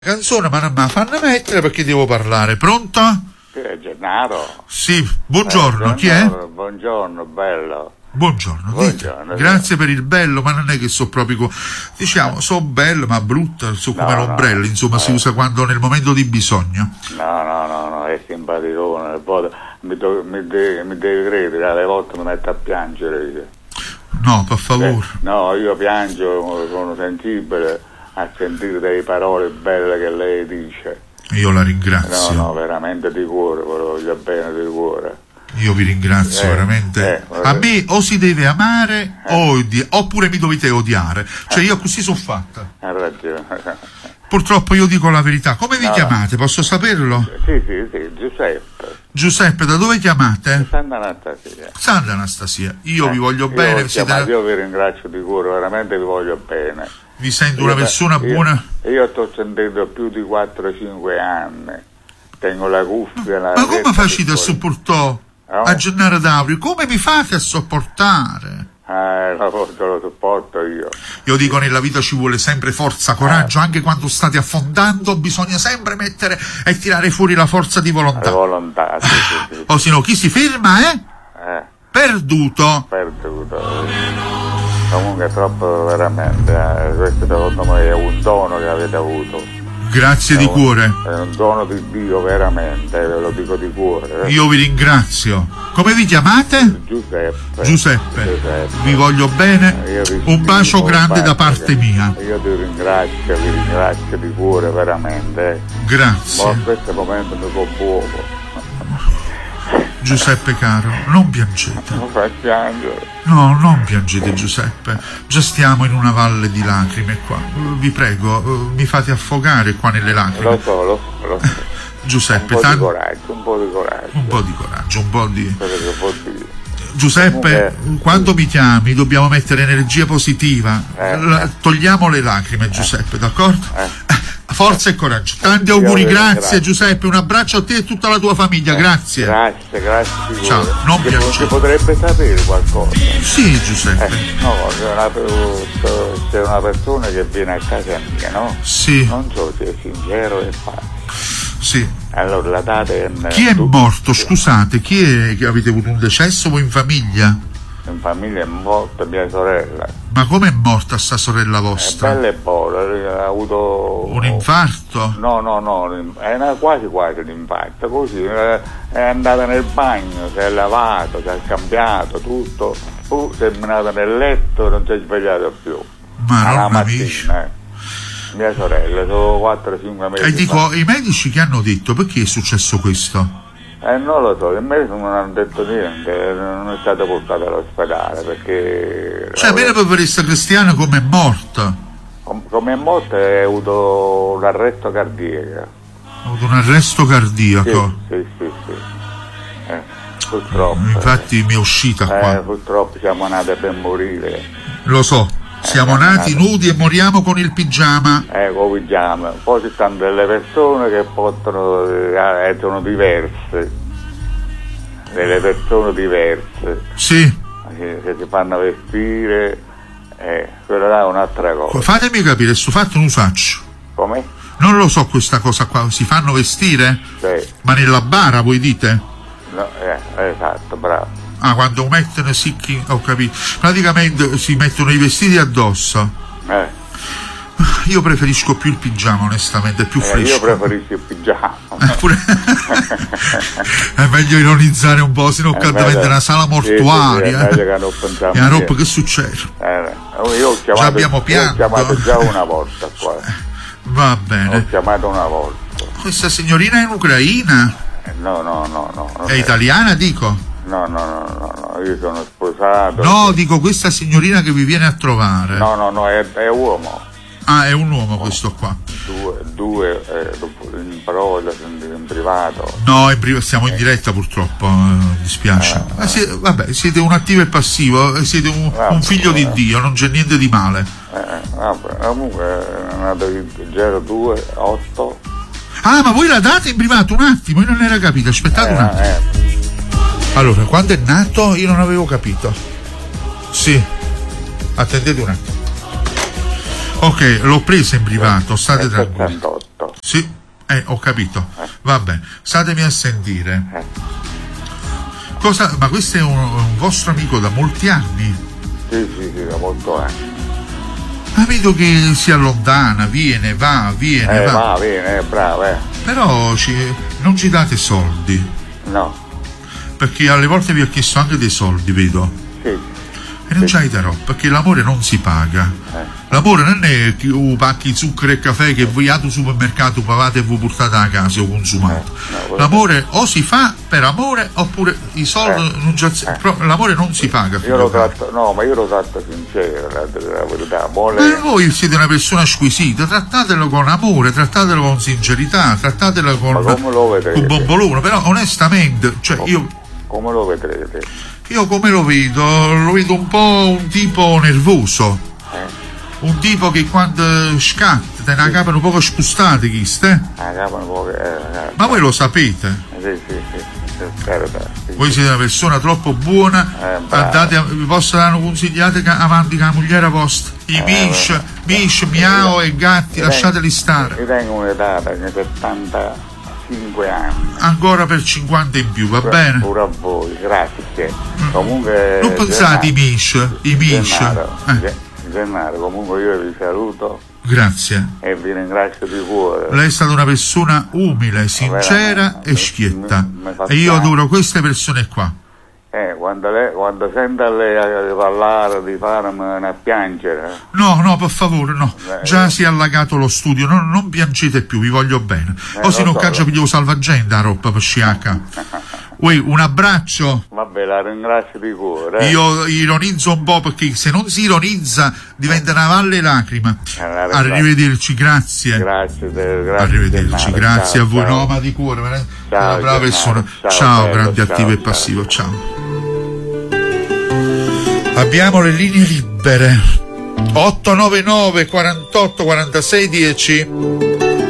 Canzone, ma non me la fanno mettere perché devo parlare. Pronto? Gennaro. Sì, buongiorno, chi è? Buongiorno, bello. Buongiorno. Grazie per il bello, ma non è che so proprio, diciamo, so bello ma brutto, so come l'ombrello, insomma, si usa quando nel momento di bisogno. No, è simpaticone, mi devi credere, alle volte mi metto a piangere io. No, per favore. No, io piango, sono sensibile a sentire delle parole belle che lei dice. Io la ringrazio. No, veramente di cuore, voglio bene di cuore. Io vi ringrazio veramente. A me o si deve amare oppure mi dovete odiare. Cioè io così sono fatta. Hai ragione. Purtroppo io dico la verità. Come vi chiamate? Posso saperlo? Sì, Giuseppe. Giuseppe, da dove chiamate? Sant'Anastasia. Sant'Anastasia. Io vi voglio bene. Io vi ringrazio di cuore, veramente vi voglio bene. Vi sento una persona buona. Io sto sentendo più di 4-5 anni. Tengo la cuffia. Ma come facete a sopportare? A Gennaro D'Aurio, come mi fate a sopportare? Lo sopporto io. Io dico, nella vita ci vuole sempre forza, coraggio, anche quando state affondando bisogna sempre mettere e tirare fuori la forza di volontà. La volontà, sì. O se no, chi si ferma è perduto. Comunque è troppo veramente, questo secondo me è un dono che avete avuto. Grazie di cuore. È un dono di Dio veramente, ve lo dico di cuore. Io vi ringrazio. Come vi chiamate? Giuseppe. Vi voglio bene. Un bacio grande da parte mia. Io vi ringrazio di cuore veramente. Grazie. Ma in questo momento mi commuovo. Giuseppe caro, non piangete. Non fa piangere. No, non piangete Giuseppe. Già stiamo in una valle di lacrime qua. Vi prego, mi fate affogare qua nelle lacrime. Lo so. Giuseppe, un po' di coraggio. Giuseppe, quando mi chiami dobbiamo mettere energia positiva. Togliamo le lacrime, Giuseppe, d'accordo? Forza e coraggio. Tanti auguri, grazie Giuseppe, un abbraccio a te e tutta la tua famiglia, grazie. Grazie. Ciao, non piangere. Si potrebbe sapere qualcosa? Sì, Giuseppe. C'è una persona che viene a casa mia, no? Sì. Non so se è sincero e fatto. Sì. Allora la data è... Chi è morto? Scusate, chi è che avete avuto un decesso voi in famiglia? In famiglia è morta mia sorella. Ma come è morta sta sorella vostra? È bella e buona, ha avuto... Un infarto? No, è quasi un infarto, così è andata nel bagno, si è lavato, si è cambiato tutto, si è menato nel letto e non si è svegliato più. Ma la mattina, mia sorella, sono 4-5 mesi. E dico, i medici che hanno detto, perché è successo questo? Non lo so, i medici non hanno detto niente, non è stato portato all'ospedale perché... Cioè, bene per questa cristiana come è morta? Come è morta ha avuto un arresto cardiaco. Ha avuto un arresto cardiaco? Sì. Purtroppo. Infatti mi è uscita qua. Purtroppo siamo nati per morire. Lo so. Siamo nati nudi e moriamo con il pigiama. Con il pigiama. Poi ci stanno delle persone che possono sono diverse. Delle persone diverse. Sì. Che si fanno vestire. Quella là è un'altra cosa. Fatemi capire, sto fatto un usaccio. Come? Non lo so questa cosa qua. Si fanno vestire? Sì. Ma nella bara voi dite? No, esatto, bravo. Ah, quando mettono ho capito. Praticamente si mettono i vestiti addosso. Io preferisco più il pigiama, onestamente, è più fresco. Io preferisco il pigiama. È meglio ironizzare un po', sennò diventa una sala mortuaria. È una roba che succede. Io ho chiamato, abbiamo pianto. Ho chiamato già una volta qua. Va bene. Ho chiamato una volta. Questa signorina è in Ucraina? No. È italiana, dico? No, io sono sposato. No, dico questa signorina che vi viene a trovare. No, è uomo. Ah, è un uomo questo qua. Due, però in privato. No, siamo in diretta purtroppo, mi dispiace. Vabbè, siete un attivo e passivo, siete un figlio di Dio, non c'è niente di male. Comunque è nato il 02-8. Ah, ma voi la date in privato un attimo, io non era capito, aspettate un attimo. Allora, quando è nato io non avevo capito. Sì, attendete un attimo. Ok, l'ho presa in privato, state tranquilli. Sì, ho capito. Va bene, statemi a sentire. Ma questo è un vostro amico da molti anni? Sì, da molto anni. Ma vedo che si allontana, viene, va. Viene, bravo, Però non ci date soldi? No. Perché alle volte vi ho chiesto anche dei soldi, vedo. Sì. E non c'hai darò, perché l'amore non si paga. L'amore non è che pacchi zucchero e caffè che voi al supermercato pagate e voi portate a casa o consumate. L'amore o si fa per amore oppure i soldi non c'è. L'amore non si paga. Ma io lo tratto sincero, la verità. Ma voi siete una persona squisita, trattatelo con amore, trattatelo con sincerità, trattatelo con bombolone, però onestamente, io. Come lo vedrete? Io come lo vedo un po' un tipo nervoso. Un tipo che quando scatta te ne capano un po' spostati, Ma voi lo sapete? Sì. Voi siete una persona troppo buona, vi posso dare consigliate avanti con la mogliera vostra. I bisci, miao e gatti, lasciateli stare. Io tengo un'età da 75 anni. Ancora per 50 in più, va bene? Pure a voi, grazie. Comunque. Non pensate i bisci. Gennaro, comunque io vi saluto. Grazie. E vi ringrazio di cuore. Lei è stata una persona umile, sincera e schietta. E io adoro queste persone qua. Quando sento lei parlare di farmi a piangere. No, per favore, no. Già si è allagato lo studio, non piangete più, vi voglio bene. O se non caccia piglio salvagenda a roba per sciacca. Un abbraccio. Vabbè, la ringrazio di cuore. Io ironizzo un po' perché se non si ironizza diventa una valle lacrima. Arrivederci, grazie. Grazie. Arrivederci, grazie a voi. No, ma di cuore, una brava persona. Ciao, grande, attivo e passivo, ciao. Abbiamo le linee libere. 899 48 46 10.